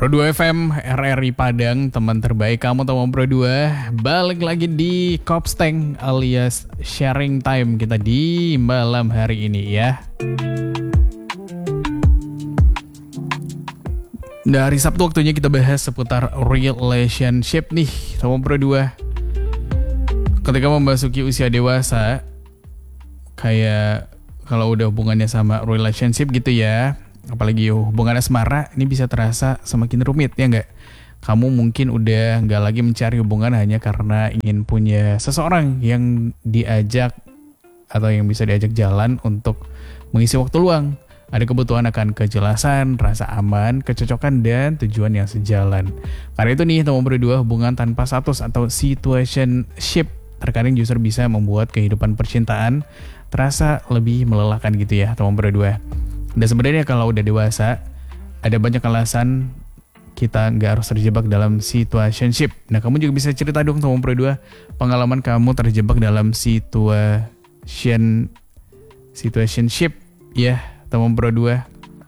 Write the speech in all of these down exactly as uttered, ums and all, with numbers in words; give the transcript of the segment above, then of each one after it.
Pro dua F M, R R I Padang, teman terbaik kamu teman Pro dua. Balik lagi di Kopsteng alias sharing time kita di malam hari ini ya. Nah, hari Sabtu waktunya kita bahas seputar relationship nih teman Pro dua. Ketika memasuki usia dewasa, kayak kalau udah hubungannya sama relationship gitu ya, apalagi hubungan asmara, ini bisa terasa semakin rumit ya nggak? Kamu mungkin udah nggak lagi mencari hubungan hanya karena ingin punya seseorang yang diajak atau yang bisa diajak jalan untuk mengisi waktu luang. Ada kebutuhan akan kejelasan, rasa aman, kecocokan, dan tujuan yang sejalan. Karena itu nih, teman berdua, hubungan tanpa status atau situationship terkadang justru bisa membuat kehidupan percintaan terasa lebih melelahkan gitu ya, teman berdua. Dan sebenarnya kalau udah dewasa, ada banyak alasan kita nggak harus terjebak dalam situationship. Nah, kamu juga bisa cerita dong teman Pro dua, pengalaman kamu terjebak dalam situation situationship ya teman Pro dua.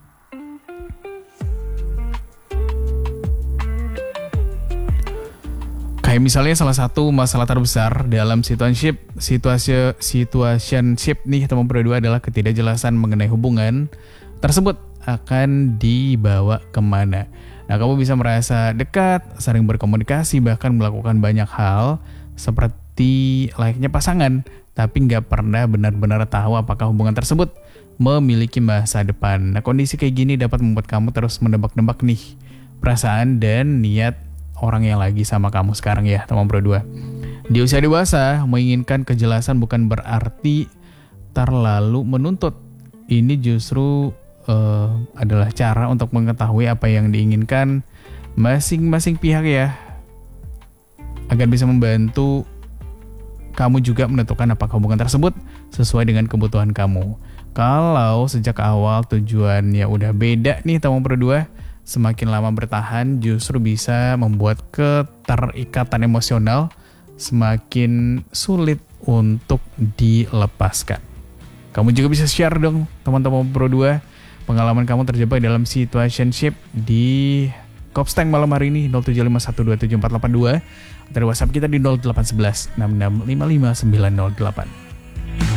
Kayak misalnya salah satu masalah terbesar dalam situationship situasi situationship nih teman Pro dua adalah ketidakjelasan mengenai hubungan tersebut akan dibawa kemana. Nah, kamu bisa merasa dekat, sering berkomunikasi, bahkan melakukan banyak hal seperti layaknya pasangan, tapi nggak pernah benar-benar tahu apakah hubungan tersebut memiliki masa depan. Nah, kondisi kayak gini dapat membuat kamu terus menebak-nebak nih perasaan dan niat orang yang lagi sama kamu sekarang ya, teman Pro dua. Di usia dewasa, menginginkan kejelasan bukan berarti terlalu menuntut. Ini justru uh, adalah cara untuk mengetahui apa yang diinginkan masing-masing pihak ya, agar bisa membantu kamu juga menentukan apakah hubungan tersebut sesuai dengan kebutuhan kamu. Kalau sejak awal tujuannya udah beda nih teman Pro dua, semakin lama bertahan justru bisa membuat keterikatan emosional semakin sulit untuk dilepaskan. Kamu juga bisa share dong teman-teman Pro dua, pengalaman kamu terjebak dalam situationship di Kopsteng malam hari ini nol tujuh lima satu dua tujuh empat delapan dua, atau WhatsApp kita di nol delapan satu satu enam enam lima lima sembilan nol delapan.